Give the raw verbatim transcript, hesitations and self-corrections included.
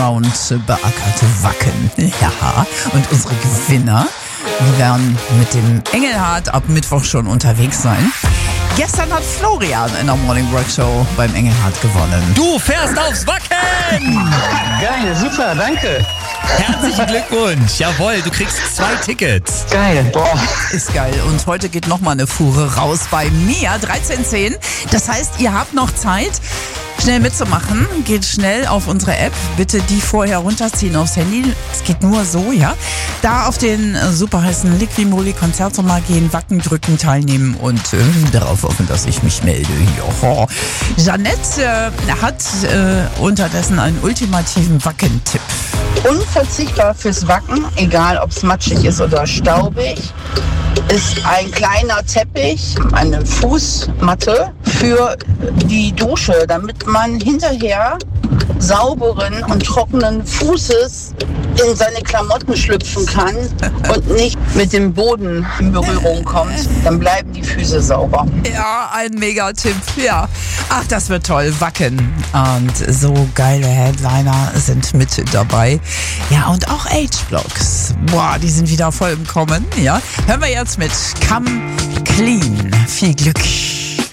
Sound beackerte Wacken. Ja, und unsere Gewinner, die werden mit dem Engelhardt ab Mittwoch schon unterwegs sein. Gestern hat Florian in der Morning Rock Show beim Engelhardt gewonnen. Du fährst aufs Wacken! Geil, super, danke. Herzlichen Glückwunsch. Jawohl, du kriegst zwei Tickets. Geil, boah. Ist geil. Und heute geht nochmal eine Fuhre raus bei Mia, dreizehn zehn. Das heißt, ihr habt noch Zeit, schnell mitzumachen. Geht schnell auf unsere App. Bitte die vorher runterziehen aufs Handy. Es geht nur so, ja. Da auf den äh, super heißen Liquimoli Konzertsommer gehen, Wacken drücken, teilnehmen und äh, darauf hoffen, dass ich mich melde. Joho. Jeanette äh, hat äh, unterdessen einen ultimativen Wacken-Tipp. Unverzichtbar fürs Wacken, egal ob es matschig ist oder staubig, ist ein kleiner Teppich, eine Fußmatte für die Dusche, damit man hinterher sauberen und trockenen Fußes in seine Klamotten schlüpfen kann und nicht mit dem Boden in Berührung kommt. Dann bleiben die Füße sauber. Ja, ein Megatipp, ja. Ach, das wird toll, Wacken. Und so geile Headliner sind mit dabei. Ja, und auch H-Blocks. Boah, die sind wieder voll im Kommen, ja. Hören wir jetzt mit Come Clean. Viel Glück.